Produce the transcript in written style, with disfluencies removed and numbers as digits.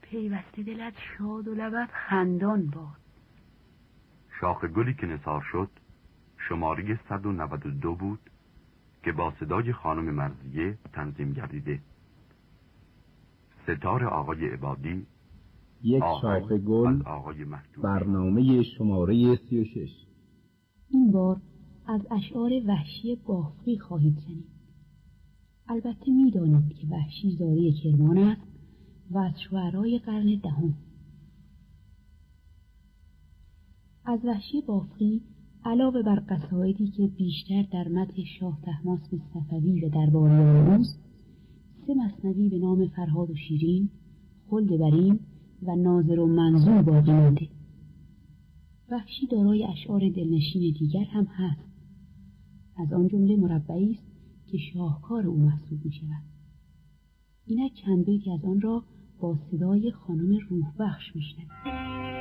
پیوسته دلت شاد و لبت خندان باد. شاخ گلی که نثار شد شماره 192 بود که با صدای خانم مرضیه تنظیم گردیده. ستار آقای عبادی، یک شاخ گل، برنامه شماره 36. این بار از اشعار وحشی بافقی خواهید شنید. البته می‌دانید که وحشی زاده کرمان است و از شعرای قرن 10. از وحشی بافقی علاوه بر قصایدی که بیشتر در مدح شاه طهماسب صفوی و درباریان اوست، 3 مثنوی به نام فرهاد و شیرین، خلد برین و ناظر و منظور باقی مانده. وحشی دارای اشعار دلنشین دیگر هم هست. از آن جمله مربعی است که شاهکار او محسوب می شود. اینک چند بیتی از آن را با صدای خانم روح بخش می‌شنوید.